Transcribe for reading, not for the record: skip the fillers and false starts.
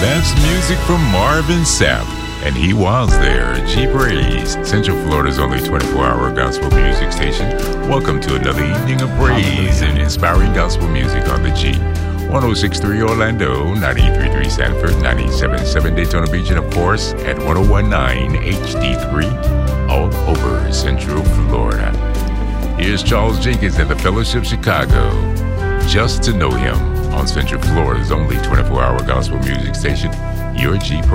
That's music from Marvin Sapp, and he was there. G Praise, Central Florida's only 24-hour gospel music station. Welcome to another evening of praise and inspiring gospel music on the G. 106.3 Orlando, 93.3 Sanford, 97.7 Daytona Beach, and of course at 101.9 HD3 all over Central Florida. Here's Charles Jenkins at the Fellowship Chicago. Just to Know Him on Central Florida's only 24-hour gospel music station, your G Praise.